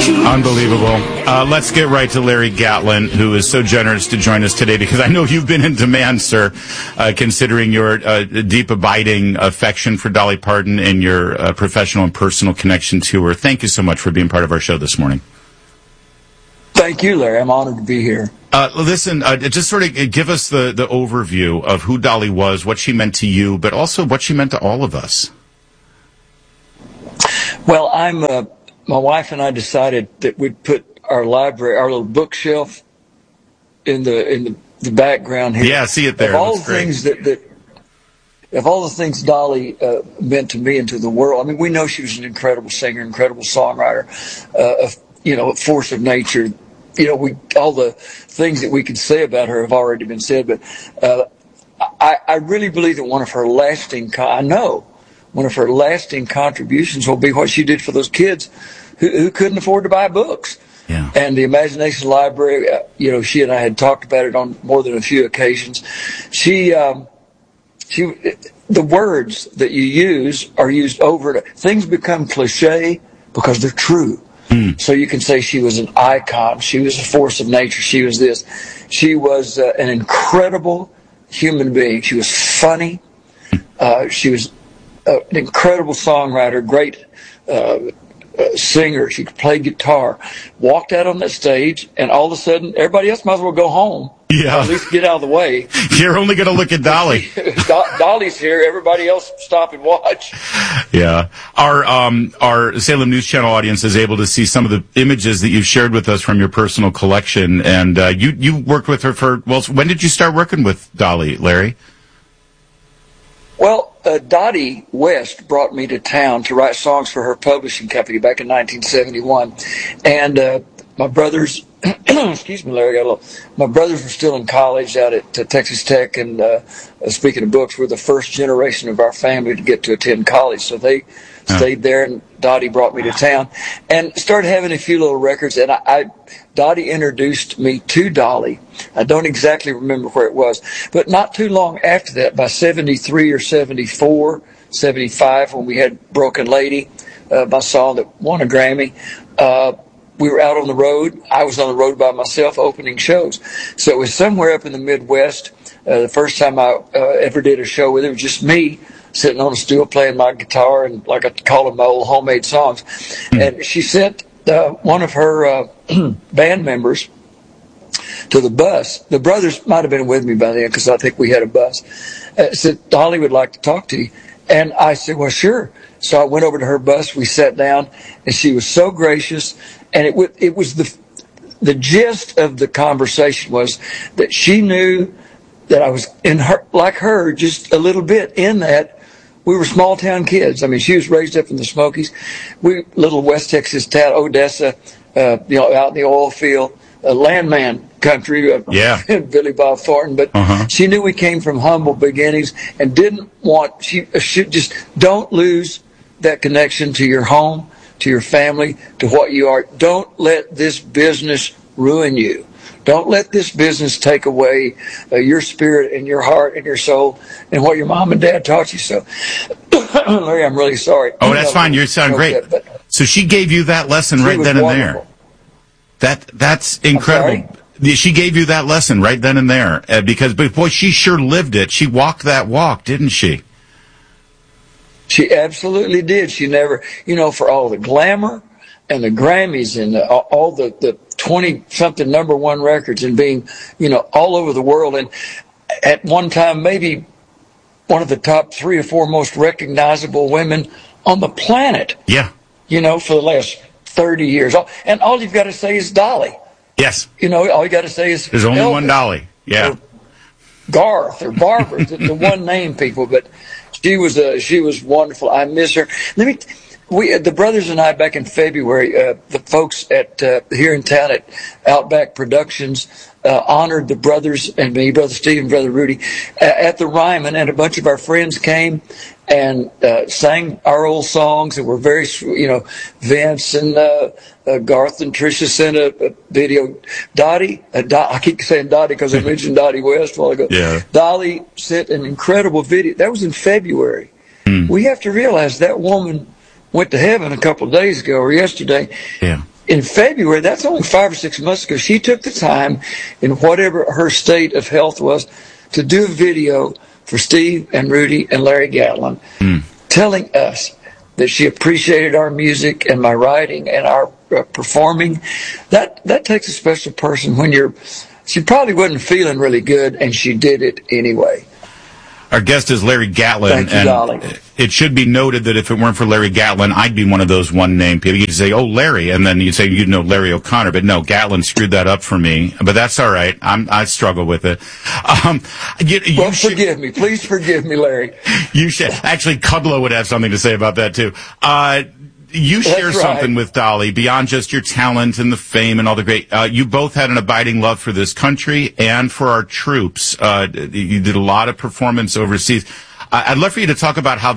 Unbelievable. Let's get right to Larry Gatlin, who is so generous to join us today, because I know you've been in demand, sir, considering your deep, abiding affection for Dolly Parton and your professional and personal connection to her. Thank you so much for being part of our show this morning. Thank you, Larry. I'm honored to be here. Listen, just sort of give us the overview of who Dolly was, what she meant to you, but also what she meant to all of us. Well, my wife and I decided that we'd put our library, our little bookshelf, in the background here. Yeah, see it there. Of all the things of all the things Dolly meant to me and to the world. I mean, we know she was an incredible singer, incredible songwriter, a force of nature. All the things that we could say about her have already been said, but I really believe that one of her lasting contributions will be what she did for those kids who couldn't afford to buy books. Yeah. And the Imagination Library, she and I had talked about it on more than a few occasions. The words that you use are used over. Things become cliche because they're true. So you can say she was an icon. She was a force of nature. She was this. She was an incredible human being. She was funny. She was an incredible songwriter, great singer. She could play guitar. Walked out on that stage, and all of a sudden, everybody else might as well go home. Yeah. Or at least get out of the way. You're only going to look at Dolly. Dolly's here. Everybody else stop and watch. Yeah. Our Salem News Channel audience is able to see some of the images that you've shared with us from your personal collection. And you worked with her when did you start working with Dolly, Larry? Well, Dottie West brought me to town to write songs for her publishing company back in 1971. And my brothers, excuse me, Larry, my brothers were still in college out at Texas Tech, and speaking of books, we're the first generation of our family to get to attend college. So they stayed there, and Dottie brought me to town and started having a few little records. And Dottie introduced me to Dolly. I don't exactly remember where it was, but not too long after that, by 73 or 74, 75, when we had Broken Lady, my song that won a Grammy, we were out on the road. I was on the road by myself opening shows. So it was somewhere up in the Midwest. The first time I ever did a show with her, it was just me sitting on a stool playing my guitar and, like I call them, my old homemade songs. And she sent one of her band members to the bus. The brothers might have been with me by then because I think we had a bus. Said, Dolly would like to talk to you. And I said, well, sure. So I went over to her bus. We sat down, and she was so gracious. And it was the gist of the conversation was that she knew that I was in her, like her, just a little bit in that we were small town kids. I mean, she was raised up in the Smokies. We little West Texas town, Odessa, out in the oil field, landman country. Billy Bob Thornton. But she knew we came from humble beginnings and didn't want. She should just don't lose that connection to your home, to your family, to what you are. Don't let this business ruin you. Don't let this business take away your spirit and your heart and your soul and what your mom and dad taught you. So, Larry, I'm really sorry. Oh, that's fine. You sound great. So she gave you that lesson right then and there. That's incredible. She gave you that lesson right then and there because, boy, she sure lived it. She walked that walk, didn't she? She absolutely did. She never, for all the glamour and the Grammys and all the 20-something number one records and being, all over the world. And at one time, maybe one of the top 3 or 4 most recognizable women on the planet. Yeah. For the last 30 years. And all you've got to say is Dolly. Yes. All you got to say is there's only Elvis, one Dolly. Yeah. Or Garth or Barbara, the one name people, but she was wonderful. I miss her. The brothers and I back in February, the folks at here in town at Outback Productions honored the brothers and me, Brother Steve and Brother Rudy, at the Ryman, and a bunch of our friends came and sang our old songs that were very, Vince and Garth and Tricia sent a video. Dottie, I keep saying Dottie because I mentioned Dottie West a while ago. Yeah. Dolly sent an incredible video. That was in February. We have to realize that woman went to heaven a couple of days ago or yesterday. Yeah. in February, that's only 5 or 6 months ago, she took the time, in whatever her state of health was, to do a video for Steve and Rudy and Larry Gatlin, telling us that she appreciated our music and my writing and our performing. That takes a special person when she probably wasn't feeling really good, and she did it anyway. Our guest is Larry Gatlin. Thank you, and darling. It should be noted that if it weren't for Larry Gatlin, I'd be one of those one-name people. You'd say, oh, Larry, and then you'd say you'd know Larry O'Connor, but no, Gatlin screwed that up for me. But that's all right. I struggle with it. Forgive me. Please forgive me, Larry. You should. Actually, Kudlow would have something to say about that, too. You share something with Dolly beyond just your talent and the fame and all the great. You both had an abiding love for this country and for our troops. You did a lot of performance overseas. I'd love for you to talk about how